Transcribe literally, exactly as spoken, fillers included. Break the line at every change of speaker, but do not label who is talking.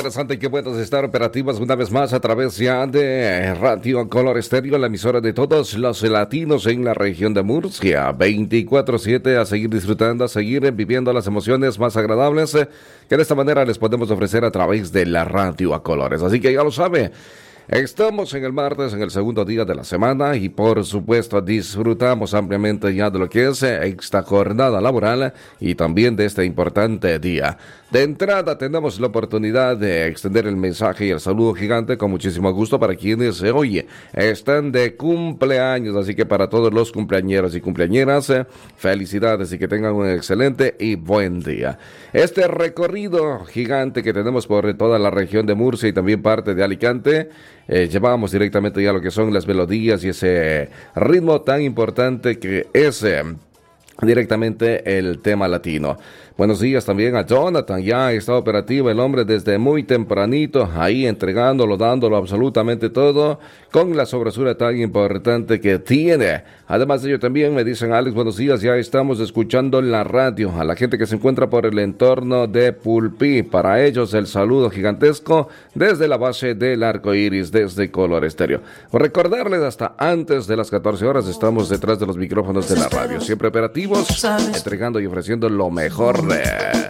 interesante que puedas estar operativas una vez más a través ya de Radio Color Estéreo, la emisora de todos los latinos en la región de Murcia. veinticuatro siete, a seguir disfrutando, a seguir viviendo las emociones más agradables que de esta manera les podemos ofrecer a través de la radio a colores. Así que ya lo sabe. Estamos en el martes, en el segundo día de la semana y por supuesto disfrutamos ampliamente ya de lo que es esta jornada laboral y también de este importante día. De entrada tenemos la oportunidad de extender el mensaje y el saludo gigante con muchísimo gusto para quienes hoy están de cumpleaños, así que para todos los cumpleañeros y cumpleañeras, felicidades y que tengan un excelente y buen día. Este recorrido gigante que tenemos por toda la región de Murcia y también parte de Alicante, Eh, llevamos directamente ya lo que son las melodías y ese ritmo tan importante que es eh, directamente el tema latino. Buenos días también a Jonathan, ya está operativo el hombre desde muy tempranito, ahí entregándolo, dándolo absolutamente todo, con la sobresura tan importante que tiene. Además de ello también me dicen, Alex, buenos días, ya estamos escuchando la radio, a la gente que se encuentra por el entorno de Pulpí, para ellos el saludo gigantesco desde la base del arco iris, desde Color Estéreo. Recordarles, hasta antes de las catorce horas estamos detrás de los micrófonos de la radio, siempre operativos, entregando y ofreciendo lo mejor.